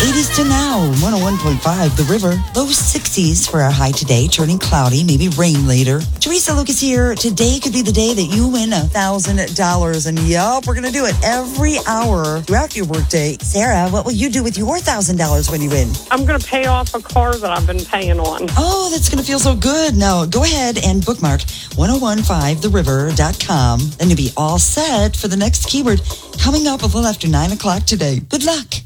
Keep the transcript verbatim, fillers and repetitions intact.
eighties to now, one oh one point five, The River. Low sixties for our high today, turning cloudy, maybe rain later. Teresa Lucas here. Today could be the day that you win one thousand dollars. And yup, we're going to do it every hour throughout your workday. Sarah, what will you do with your one thousand dollars when you win? I'm going to pay off a car that I've been paying on. Oh, that's going to feel so good. Now, go ahead and bookmark ten fifteen the river dot com. Then you'll be all set for the next keyword coming up a little after nine o'clock today. Good luck.